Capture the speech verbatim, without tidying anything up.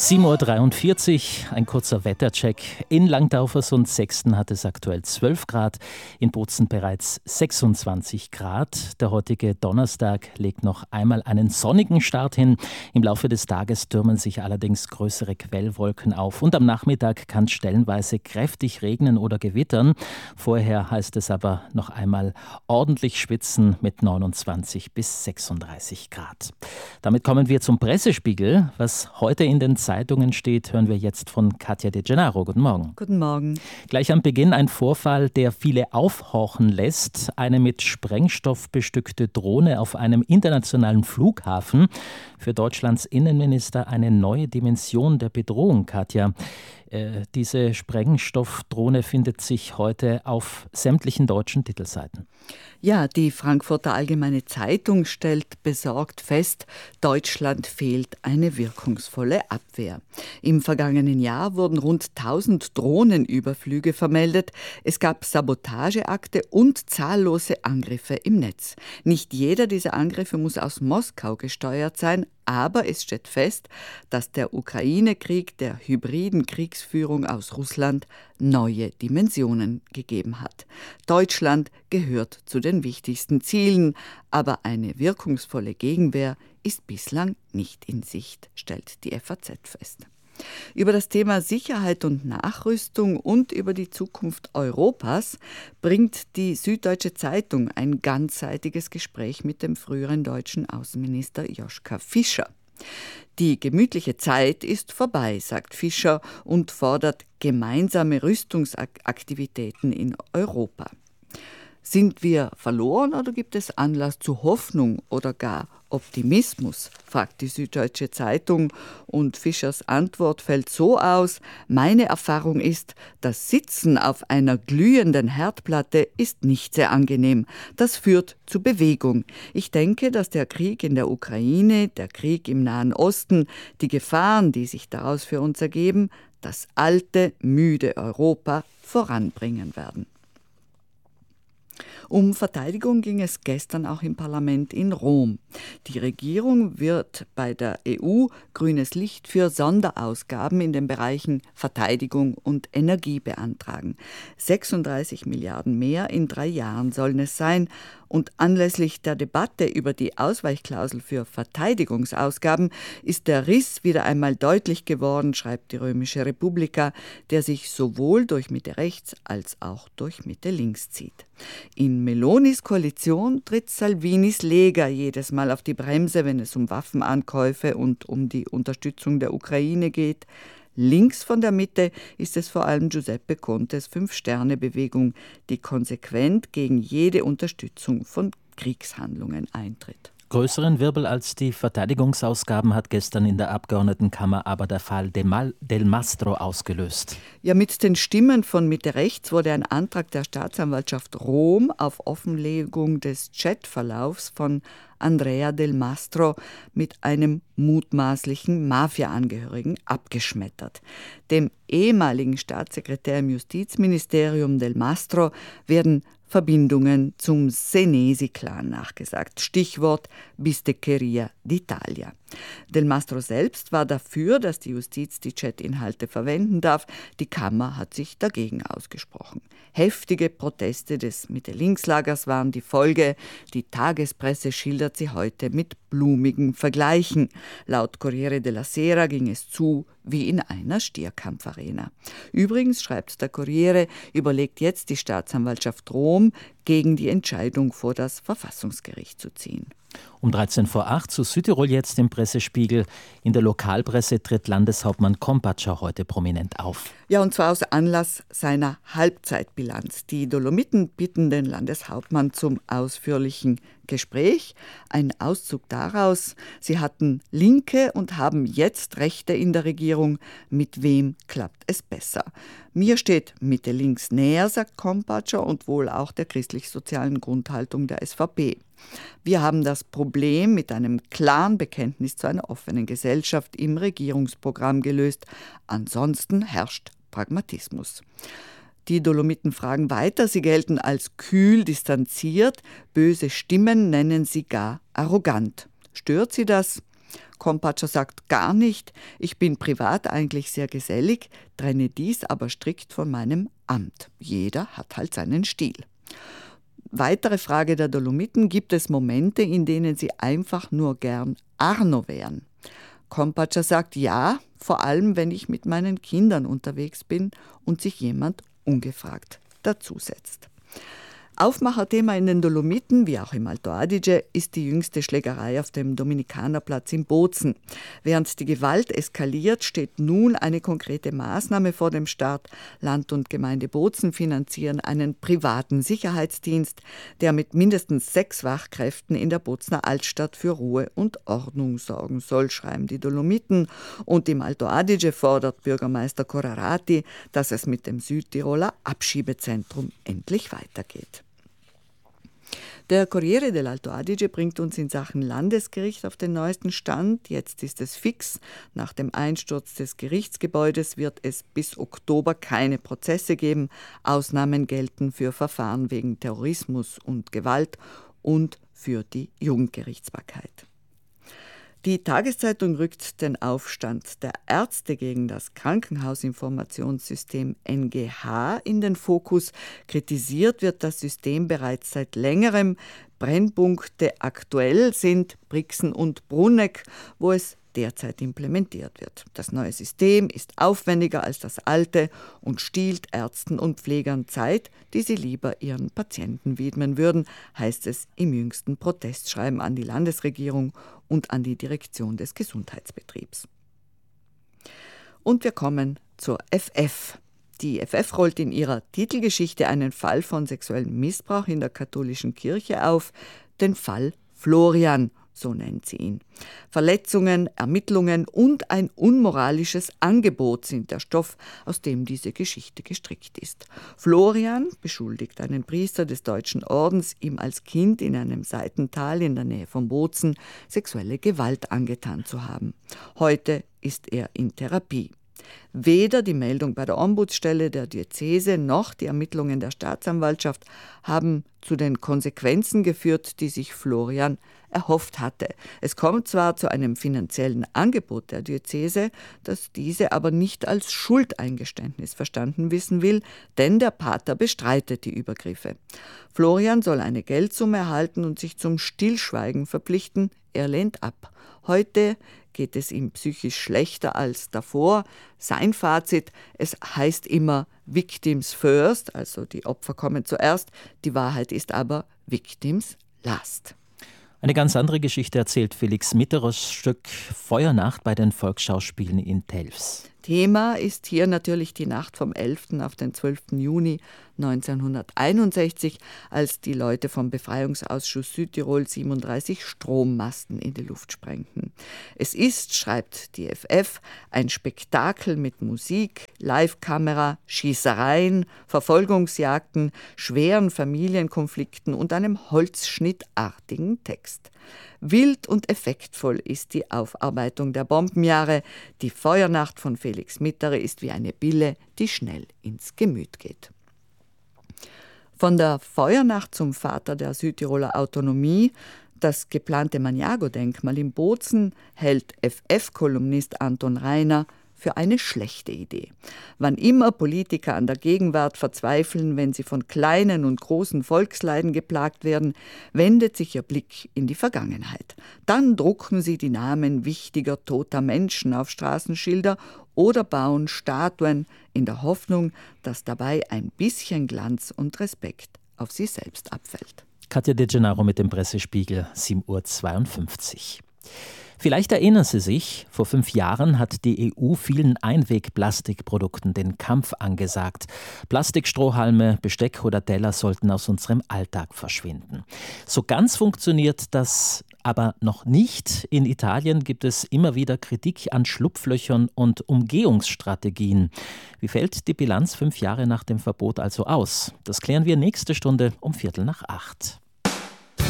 sieben Uhr dreiundvierzig, ein kurzer Wettercheck. In Langtaufersund-Sexten hat es aktuell zwölf Grad, in Bozen bereits sechsundzwanzig Grad. Der heutige Donnerstag legt noch einmal einen sonnigen Start hin. Im Laufe des Tages türmen sich allerdings größere Quellwolken auf und am Nachmittag kann es stellenweise kräftig regnen oder gewittern. Vorher heißt es aber noch einmal ordentlich schwitzen mit neunundzwanzig bis sechsunddreißig Grad. Damit kommen wir zum Pressespiegel. Was heute in den Zeitungen steht, hören wir jetzt von Katja De Gennaro. Guten Morgen. Guten Morgen. Gleich am Beginn ein Vorfall, der viele aufhorchen lässt. Eine mit Sprengstoff bestückte Drohne auf einem internationalen Flughafen. Für Deutschlands Innenminister eine neue Dimension der Bedrohung, Katja. Äh, diese Sprengstoffdrohne findet sich heute auf sämtlichen deutschen Titelseiten. Ja, die Frankfurter Allgemeine Zeitung stellt besorgt fest, Deutschland fehlt eine wirkungsvolle Abwehr. Im vergangenen Jahr wurden rund tausend Drohnenüberflüge vermeldet. Es gab Sabotageakte und zahllose Angriffe im Netz. Nicht jeder dieser Angriffe muss aus Moskau gesteuert sein, aber es steht fest, dass der Ukraine-Krieg der hybriden Kriegsführung aus Russland neue Dimensionen gegeben hat. Deutschland gehört zu den wichtigsten Zielen, aber eine wirkungsvolle Gegenwehr ist bislang nicht in Sicht, stellt die F A Z fest. Über das Thema Sicherheit und Nachrüstung und über die Zukunft Europas bringt die Süddeutsche Zeitung ein ganzseitiges Gespräch mit dem früheren deutschen Außenminister Joschka Fischer. Die gemütliche Zeit ist vorbei, sagt Fischer und fordert gemeinsame Rüstungsaktivitäten in Europa. Sind wir verloren oder gibt es Anlass zu Hoffnung oder gar Optimismus, fragt die Süddeutsche Zeitung, und Fischers Antwort fällt so aus: Meine Erfahrung ist, das Sitzen auf einer glühenden Herdplatte ist nicht sehr angenehm. Das führt zu Bewegung. Ich denke, dass der Krieg in der Ukraine, der Krieg im Nahen Osten, die Gefahren, die sich daraus für uns ergeben, das alte, müde Europa voranbringen werden. Um Verteidigung ging es gestern auch im Parlament in Rom. Die Regierung wird bei der E U grünes Licht für Sonderausgaben in den Bereichen Verteidigung und Energie beantragen. sechsunddreißig Milliarden mehr in drei Jahren sollen es sein. Und anlässlich der Debatte über die Ausweichklausel für Verteidigungsausgaben ist der Riss wieder einmal deutlich geworden, schreibt die Römische Republika, der sich sowohl durch Mitte rechts als auch durch Mitte links zieht. In Melonis Koalition tritt Salvinis Lega jedes Mal auf die Bremse, wenn es um Waffenankäufe und um die Unterstützung der Ukraine geht. Links von der Mitte ist es vor allem Giuseppe Contes Fünf-Sterne-Bewegung, die konsequent gegen jede Unterstützung von Kriegshandlungen eintritt. Größeren Wirbel als die Verteidigungsausgaben hat gestern in der Abgeordnetenkammer aber der Fall Del Mastro ausgelöst. Ja, mit den Stimmen von Mitte rechts wurde ein Antrag der Staatsanwaltschaft Rom auf Offenlegung des Chatverlaufs von Andrea Del Mastro mit einem mutmaßlichen Mafia-Angehörigen abgeschmettert. Dem ehemaligen Staatssekretär im Justizministerium Del Mastro werden Verbindungen zum Senesi-Clan nachgesagt. Stichwort Bistecheria d'Italia. Del Mastro selbst war dafür, dass die Justiz die Chat-Inhalte verwenden darf. Die Kammer hat sich dagegen ausgesprochen. Heftige Proteste des Mitte-Links-Lagers waren die Folge. Die Tagespresse schildert sie heute mit blumigen Vergleichen. Laut Corriere della Sera ging es zu wie in einer Stierkampfarena. Übrigens, schreibt der Corriere, überlegt jetzt die Staatsanwaltschaft Rom, gegen die Entscheidung vor das Verfassungsgericht zu ziehen. Um dreizehn vor acht zu Südtirol jetzt im Pressespiegel. In der Lokalpresse tritt Landeshauptmann Kompatscher heute prominent auf. Ja, und zwar aus Anlass seiner Halbzeitbilanz. Die Dolomiten bitten den Landeshauptmann zum ausführlichen Gespräch. Ein Auszug daraus: Sie hatten Linke und haben jetzt Rechte in der Regierung. Mit wem klappt es besser? Mir steht Mitte links näher, sagt Kompatscher, und wohl auch der christlich-sozialen Grundhaltung der S V P. Wir haben das Problem mit einem klaren Bekenntnis zu einer offenen Gesellschaft im Regierungsprogramm gelöst. Ansonsten herrscht Pragmatismus. Die Dolomiten fragen weiter, sie gelten als kühl distanziert, böse Stimmen nennen sie gar arrogant. Stört sie das? Kompatscher sagt gar nicht, ich bin privat eigentlich sehr gesellig, trenne dies aber strikt von meinem Amt. Jeder hat halt seinen Stil. Weitere Frage der Dolomiten: Gibt es Momente, in denen sie einfach nur gern Arno wären? Kompatscher sagt ja, vor allem wenn ich mit meinen Kindern unterwegs bin und sich jemand ungefragt dazusetzt. Aufmacherthema in den Dolomiten, wie auch im Alto Adige, ist die jüngste Schlägerei auf dem Dominikanerplatz in Bozen. Während die Gewalt eskaliert, steht nun eine konkrete Maßnahme vor dem Start. Land und Gemeinde Bozen finanzieren einen privaten Sicherheitsdienst, der mit mindestens sechs Wachkräften in der Bozener Altstadt für Ruhe und Ordnung sorgen soll, schreiben die Dolomiten. Und im Alto Adige fordert Bürgermeister Corrarati, dass es mit dem Südtiroler Abschiebezentrum endlich weitergeht. Der Corriere dell'Alto Adige bringt uns in Sachen Landesgericht auf den neuesten Stand. Jetzt ist es fix. Nach dem Einsturz des Gerichtsgebäudes wird es bis Oktober keine Prozesse geben. Ausnahmen gelten für Verfahren wegen Terrorismus und Gewalt und für die Jugendgerichtsbarkeit. Die Tageszeitung rückt den Aufstand der Ärzte gegen das Krankenhausinformationssystem N G H in den Fokus. Kritisiert wird das System bereits seit längerem. Brennpunkte aktuell sind Brixen und Bruneck, wo es derzeit implementiert wird. Das neue System ist aufwendiger als das alte und stiehlt Ärzten und Pflegern Zeit, die sie lieber ihren Patienten widmen würden, heißt es im jüngsten Protestschreiben an die Landesregierung und an die Direktion des Gesundheitsbetriebs. Und wir kommen zur F F. Die F F rollt in ihrer Titelgeschichte einen Fall von sexuellem Missbrauch in der katholischen Kirche auf, den Fall Florian, so nennt sie ihn. Verletzungen, Ermittlungen und ein unmoralisches Angebot sind der Stoff, aus dem diese Geschichte gestrickt ist. Florian beschuldigt einen Priester des Deutschen Ordens, ihm als Kind in einem Seitental in der Nähe von Bozen sexuelle Gewalt angetan zu haben. Heute ist er in Therapie. Weder die Meldung bei der Ombudsstelle der Diözese noch die Ermittlungen der Staatsanwaltschaft haben zu den Konsequenzen geführt, die sich Florian erhofft hatte. Es kommt zwar zu einem finanziellen Angebot der Diözese, das diese aber nicht als Schuldeingeständnis verstanden wissen will, denn der Pater bestreitet die Übergriffe. Florian soll eine Geldsumme erhalten und sich zum Stillschweigen verpflichten. Er lehnt ab. Heute geht es ihm psychisch schlechter als davor. Sein Fazit: Es heißt immer Victims first, also die Opfer kommen zuerst. Die Wahrheit ist aber Victims last. Eine ganz andere Geschichte erzählt Felix Mitterers Stück Feuernacht bei den Volksschauspielen in Telfs. Thema ist hier natürlich die Nacht vom elften auf den zwölften Juni neunzehnhunderteinundsechzig, als die Leute vom Befreiungsausschuss Südtirol siebenunddreißig Strommasten in die Luft sprengten. Es ist, schreibt die F F, ein Spektakel mit Musik, Live-Kamera, Schießereien, Verfolgungsjagden, schweren Familienkonflikten und einem holzschnittartigen Text. Wild und effektvoll ist die Aufarbeitung der Bombenjahre. Die Feuernacht von Felix Mitterer ist wie eine Bille, die schnell ins Gemüt geht. Von der Feuernacht zum Vater der Südtiroler Autonomie, das geplante Maniago-Denkmal in Bozen, hält F F-Kolumnist Anton Reiner für eine schlechte Idee. Wann immer Politiker an der Gegenwart verzweifeln, wenn sie von kleinen und großen Volksleiden geplagt werden, wendet sich ihr Blick in die Vergangenheit. Dann drucken sie die Namen wichtiger toter Menschen auf Straßenschilder oder bauen Statuen in der Hoffnung, dass dabei ein bisschen Glanz und Respekt auf sie selbst abfällt. Katja De Gennaro mit dem Pressespiegel, sieben Uhr zweiundfünfzig. Vielleicht erinnern Sie sich, vor fünf Jahren hat die E U vielen Einwegplastikprodukten den Kampf angesagt. Plastikstrohhalme, Besteck oder Teller sollten aus unserem Alltag verschwinden. So ganz funktioniert das aber noch nicht. In Italien gibt es immer wieder Kritik an Schlupflöchern und Umgehungsstrategien. Wie fällt die Bilanz fünf Jahre nach dem Verbot also aus? Das klären wir nächste Stunde um Viertel nach acht.